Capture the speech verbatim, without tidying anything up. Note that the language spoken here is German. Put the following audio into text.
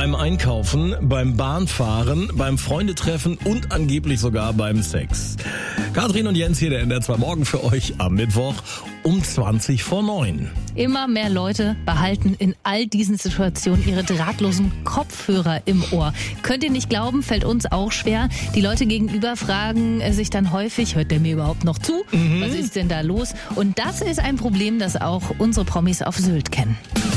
Beim Einkaufen, beim Bahnfahren, beim Freundetreffen und angeblich sogar beim Sex. Katrin und Jens hier, der N D R zwei Morgen für euch am Mittwoch um zwanzig vor neun. Immer mehr Leute behalten in all diesen Situationen ihre drahtlosen Kopfhörer im Ohr. Könnt ihr nicht glauben, fällt uns auch schwer. Die Leute gegenüber fragen sich dann häufig, hört der mir überhaupt noch zu? Mhm. Was ist denn da los? Und das ist ein Problem, das auch unsere Promis auf Sylt kennen.